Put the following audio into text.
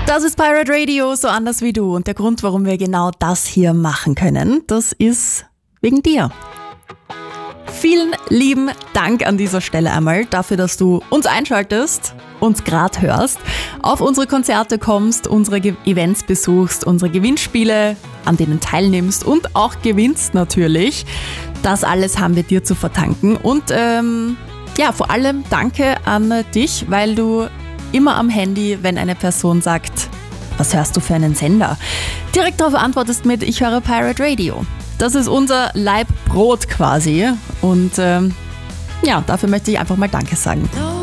Das ist Pirate Radio, so anders wie du. Und der Grund, warum wir genau das hier machen können, das ist wegen dir. Vielen lieben Dank an dieser Stelle einmal dafür, dass du uns einschaltest, uns gerade hörst, auf unsere Konzerte kommst, unsere Events besuchst, unsere Gewinnspiele, an denen teilnimmst und auch gewinnst natürlich. Das alles haben wir dir zu verdanken. Und vor allem danke an dich, weil du immer am Handy, wenn eine Person sagt, was hörst du für einen Sender, direkt darauf antwortest mit, ich höre Pirate Radio. Das ist unser Leibbrot quasi und dafür möchte ich einfach mal Danke sagen.